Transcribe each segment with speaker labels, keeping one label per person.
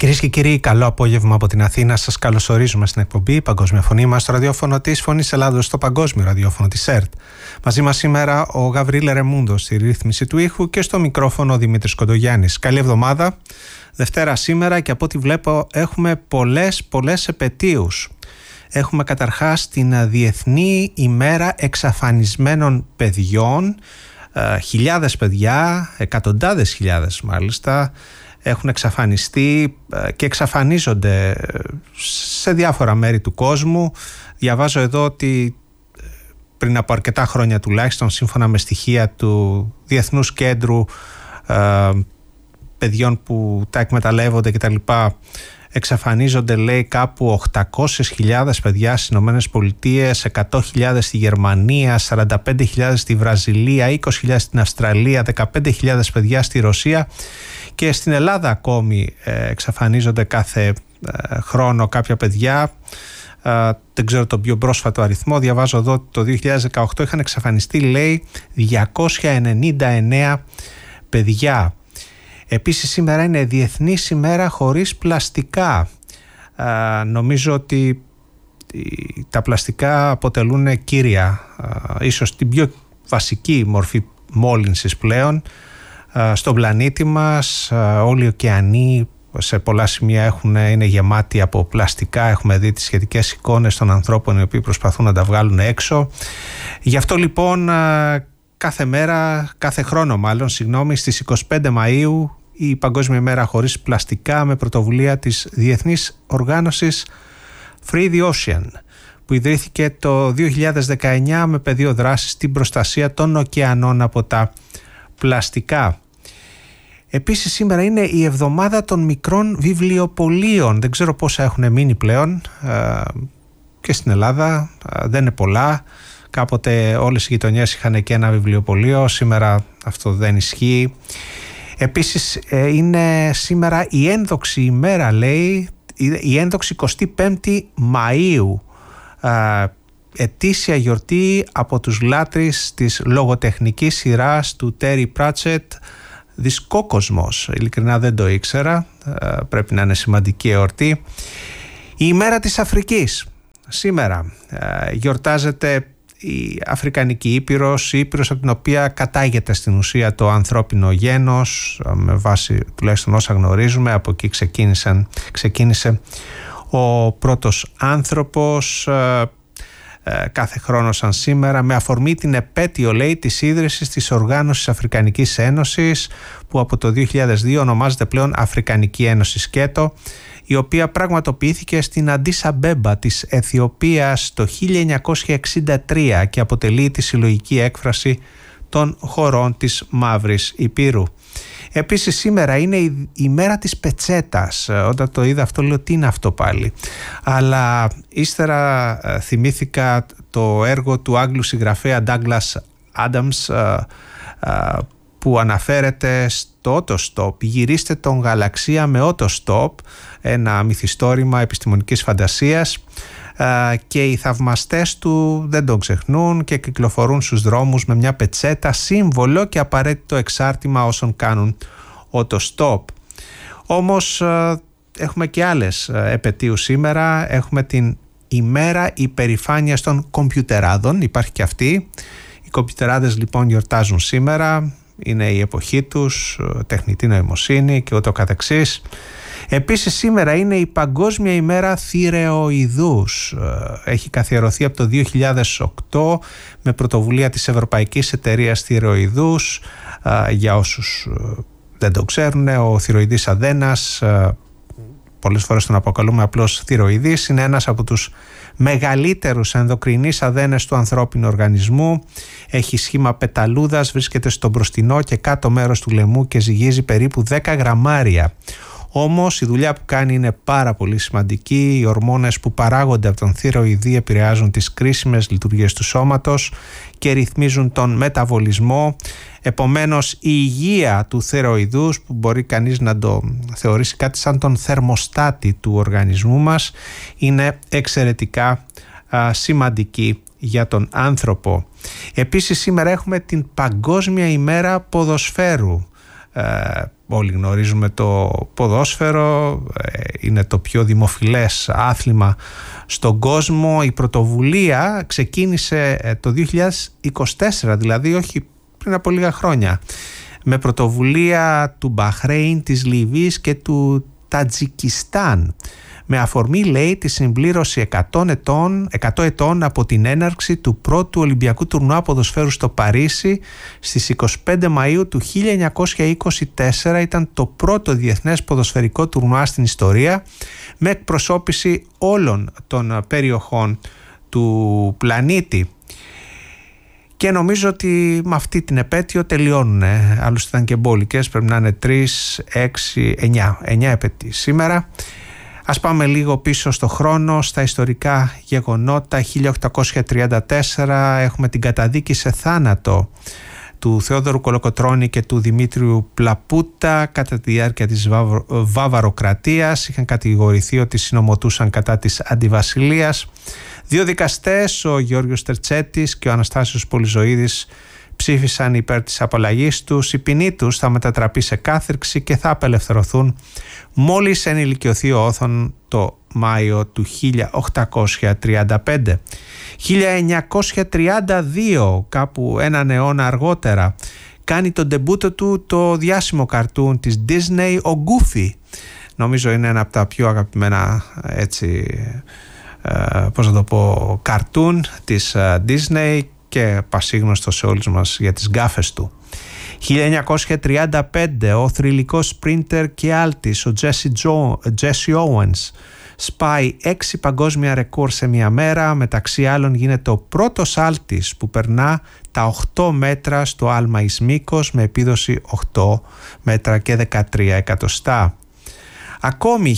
Speaker 1: Κυρίες και κύριοι, καλό απόγευμα από την Αθήνα. Σας καλωσορίζουμε στην εκπομπή Παγκόσμια Φωνή μας στο ραδιόφωνο της Φωνής Ελλάδος, στο παγκόσμιο ραδιόφωνο της ΕΡΤ. Μαζί μας σήμερα ο Γαβρίλ Ρεμούντος στη ρύθμιση του ήχου και στο μικρόφωνο ο Δημήτρης Κοντογιάννης. Καλή εβδομάδα. Δευτέρα σήμερα και από ό,τι βλέπω έχουμε πολλές επετείους. Έχουμε καταρχάς την Διεθνή ημέρα εξαφανισμένων παιδιών. Χιλιάδες παιδιά, εκατοντάδες χιλιάδες μάλιστα, έχουν εξαφανιστεί και εξαφανίζονται σε διάφορα μέρη του κόσμου. Διαβάζω εδώ ότι πριν από αρκετά χρόνια τουλάχιστον, σύμφωνα με στοιχεία του Διεθνούς Κέντρου παιδιών που τα εκμεταλλεύονται κτλ., εξαφανίζονται, λέει, κάπου 800.000 παιδιά στις Ηνωμένες Πολιτείες, 100.000 στη Γερμανία, 45.000 στη Βραζιλία, 20.000 στην Αυστραλία, 15.000 παιδιά στη Ρωσία και στην Ελλάδα ακόμη εξαφανίζονται κάθε χρόνο κάποια παιδιά. Δεν ξέρω τον πιο πρόσφατο αριθμό, διαβάζω εδώ ότι το 2018 είχαν εξαφανιστεί, λέει, 299 παιδιά. Επίσης σήμερα είναι Διεθνής ημέρα χωρίς πλαστικά. Νομίζω ότι τα πλαστικά αποτελούν κύρια, ίσως την πιο βασική μορφή μόλυνσης πλέον στον πλανήτη μας. Όλοι οι ωκεανοί σε πολλά σημεία είναι γεμάτοι από πλαστικά. Έχουμε δει τις σχετικές εικόνες των ανθρώπων οι οποίοι προσπαθούν να τα βγάλουν έξω. Γι' αυτό λοιπόν κάθε χρόνο στις 25 Μαΐου η Παγκόσμια ημέρα χωρίς πλαστικά, με πρωτοβουλία της Διεθνής Οργάνωσης Free the Ocean, που ιδρύθηκε το 2019 με πεδίο δράσης την προστασία των ωκεανών από τα πλαστικά. Επίσης σήμερα είναι η εβδομάδα των μικρών βιβλιοπωλείων. Δεν ξέρω πόσα έχουν μείνει πλέον και στην Ελλάδα, δεν είναι πολλά. Κάποτε όλες οι γειτονιές είχαν και ένα βιβλιοπωλείο, σήμερα αυτό δεν ισχύει. Επίσης είναι σήμερα η ένδοξη ημέρα, λέει, η ένδοξη 25η Μαΐου, ετήσια γιορτή από τους λάτρεις της λογοτεχνικής σειράς του Terry Pratchett, Δισκόκοσμος. Ειλικρινά δεν το ήξερα, πρέπει να είναι σημαντική εορτή. Η ημέρα της Αφρικής. Σήμερα γιορτάζεται η Αφρικανική Ήπειρος, η Ήπειρος από την οποία κατάγεται στην ουσία το ανθρώπινο γένος, με βάση τουλάχιστον όσα γνωρίζουμε. Από εκεί ξεκίνησε ο πρώτος άνθρωπος, κάθε χρόνο σαν σήμερα, με αφορμή την επέτειο, λέει, της ίδρυσης της Οργάνωσης Αφρικανικής Ένωσης, που από το 2002 ονομάζεται πλέον Αφρικανική Ένωση ΣΚΕΤΟ, η οποία πραγματοποιήθηκε στην Αντίσα Μπέμπα της Αιθιοπίας το 1963 και αποτελεί τη συλλογική έκφραση των χωρών της Μαύρης Υπήρου. Επίσης σήμερα είναι η ημέρα της πετσέτας. Όταν το είδα αυτό λέω τι είναι αυτό πάλι, αλλά ύστερα θυμήθηκα το έργο του Άγγλου συγγραφέα Douglas Adams, που αναφέρεται στο Autostop, γυρίστε τον γαλαξία με Autostop, ένα μυθιστόρημα επιστημονικής φαντασίας, και οι θαυμαστές του δεν τον ξεχνούν και κυκλοφορούν στους δρόμους με μια πετσέτα, σύμβολο και απαραίτητο εξάρτημα όσων κάνουν Autostop. Όμως έχουμε και άλλες επετείους σήμερα. Έχουμε την ημέρα υπερηφάνειας των κομπιουτεράδων, υπάρχει και αυτή. Οι κομπιουτεράδες λοιπόν γιορτάζουν σήμερα, είναι η εποχή τους, τεχνητή νοημοσύνη και ούτω καθεξής. Επίσης σήμερα είναι η Παγκόσμια ημέρα θηρεοειδούς. Έχει καθιερωθεί από το 2008 με πρωτοβουλία της Ευρωπαϊκής Εταιρείας Θηρεοειδούς. Για όσους δεν το ξέρουν, ο θηροειδής αδένας, πολλές φορές τον αποκαλούμε απλώς θηροειδής, είναι ένας από τους μεγαλύτερους ενδοκρινείς αδένες του ανθρώπινου οργανισμού. Έχει σχήμα πεταλούδας, βρίσκεται στο μπροστινό και κάτω μέρος του λαιμού και ζυγίζει περίπου 10 γραμμάρια. Όμως η δουλειά που κάνει είναι πάρα πολύ σημαντική. Οι ορμόνες που παράγονται από τον θηροειδή επηρεάζουν τις κρίσιμες λειτουργίες του σώματος και ρυθμίζουν τον μεταβολισμό. Επομένως η υγεία του θηροειδούς, που μπορεί κανείς να το θεωρήσει κάτι σαν τον θερμοστάτη του οργανισμού μας, είναι εξαιρετικά σημαντική για τον άνθρωπο. Επίσης σήμερα έχουμε την Παγκόσμια ημέρα ποδοσφαίρου. Όλοι γνωρίζουμε το ποδόσφαιρο, είναι το πιο δημοφιλές άθλημα στον κόσμο. Η πρωτοβουλία ξεκίνησε το 2024, δηλαδή όχι πριν από λίγα χρόνια, με πρωτοβουλία του Μπαχρέιν, της Λιβύης και του Τατζικιστάν, με αφορμή, λέει, τη συμπλήρωση 100 ετών από την έναρξη του πρώτου Ολυμπιακού τουρνουά ποδοσφαίρου στο Παρίσι στις 25 Μαΐου του 1924. Ήταν το πρώτο διεθνές ποδοσφαιρικό τουρνουά στην ιστορία, με εκπροσώπηση όλων των περιοχών του πλανήτη. Και νομίζω ότι με αυτή την επέτειο τελειώνουν. Άλλωστε ήταν και μπόλικες, πρέπει να είναι 3, 6, 9 επέτειες σήμερα. Ας πάμε λίγο πίσω στο χρόνο, στα ιστορικά γεγονότα. 1834 έχουμε την καταδίκη σε θάνατο του Θεόδωρου Κολοκοτρώνη και του Δημήτριου Πλαπούτα κατά τη διάρκεια της Βαβαροκρατίας. Είχαν κατηγορηθεί ότι συνομωτούσαν κατά της αντιβασιλείας. 2 δικαστές, ο Γιώργος Τερτσέτης και ο Αναστάσιος Πολυζωίδης, ψήφισαν υπέρ της απαλλαγής τους. Η ποινή τους θα μετατραπεί σε κάθυρξη και θα απελευθερωθούν μόλις ενηλικιωθεί ο Όθων το Μάιο του 1835. 1932, κάπου έναν αιώνα αργότερα, κάνει τον ντεμπούτο του το διάσημο καρτούν της Disney, ο Goofy. Νομίζω είναι ένα από τα πιο αγαπημένα, έτσι, καρτούν της Disney και πασίγνωστο σε όλους μας για τις γκάφες του. 1935, ο θρυλικός σπρίντερ και άλτης ο Jesse Owens σπάει 6 παγκόσμια ρεκόρ σε μια μέρα. Μεταξύ άλλων γίνεται ο πρώτος άλτης που περνά τα 8 μέτρα στο άλμα εις μήκος, με επίδοση 8 μέτρα και 13 εκατοστά. Ακόμη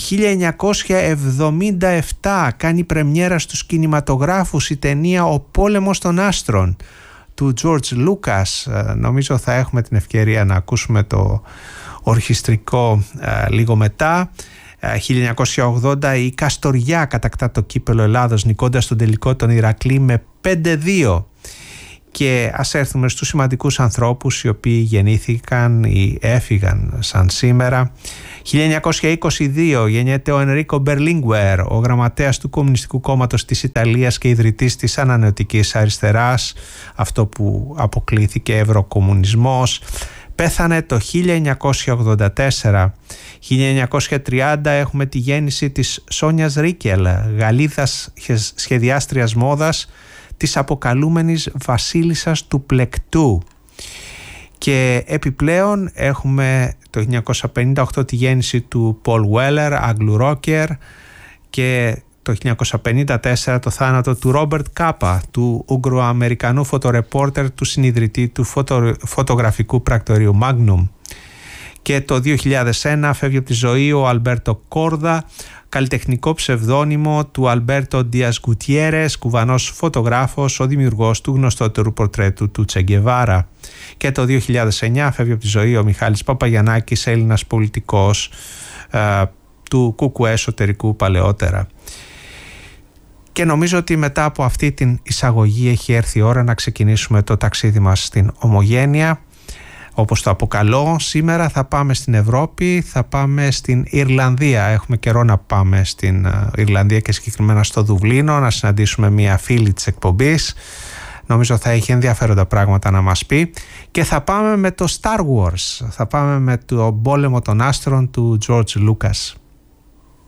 Speaker 1: 1977 κάνει πρεμιέρα στους κινηματογράφους η ταινία «Ο πόλεμος των άστρων» του George Lucas. Νομίζω θα έχουμε την ευκαιρία να ακούσουμε το ορχιστρικό λίγο μετά. 1980 η Καστοριά κατακτά το κύπελλο Ελλάδος, νικώντας τον τελικό τον Ηρακλή με 5-2. Και ας έρθουμε στους σημαντικούς ανθρώπους οι οποίοι γεννήθηκαν ή έφυγαν σαν σήμερα. 1922 γεννιέται ο Ενρίκο Μπερλίνγκουερ, ο γραμματέας του Κομμουνιστικού Κόμματος της Ιταλίας και ιδρυτής της ανανεωτικής αριστεράς, αυτό που αποκλήθηκε ευρωκομμουνισμός. Πέθανε το 1984. 1930 έχουμε τη γέννηση της Σόνιας Ρίκελ, Γαλλίδας σχεδιάστριας μόδας, της αποκαλούμενης βασίλισσας του πλεκτού. Και επιπλέον έχουμε το 1958 τη γέννηση του Πολ Βέλερ, Άγγλου ρόκερ, και το 1954 το θάνατο του Ρόμπερτ Κάπα, του Ουγγροαμερικανού φωτορεπόρτερ, του συνιδρυτή του φωτογραφικού πρακτορείου Magnum. Και το 2001 φεύγει από τη ζωή ο Αλμπέρτο Κόρδα, καλλιτεχνικό ψευδόνυμο του Αλμπέρτο Ντίας Γκουτιέρες, κουβανός φωτογράφος, ο δημιουργός του γνωστότερου πορτρέτου του Τσε Γκεβάρα. Και το 2009 φεύγει από τη ζωή ο Μιχάλης Παπαγιαννάκης, Έλληνας πολιτικός του ΚΚΕ εσωτερικού παλαιότερα. Και νομίζω ότι μετά από αυτή την εισαγωγή έχει έρθει η ώρα να ξεκινήσουμε το ταξίδι μας στην Ομογένεια. Όπως το αποκαλώ, σήμερα θα πάμε στην Ευρώπη, θα πάμε στην Ιρλανδία. Έχουμε καιρό να πάμε στην Ιρλανδία και συγκεκριμένα στο Δουβλίνο, να συναντήσουμε μια φίλη της εκπομπής. Νομίζω θα έχει ενδιαφέροντα πράγματα να μας πει. Και θα πάμε με το Star Wars, θα πάμε με το πόλεμο των άστρων του George Lucas.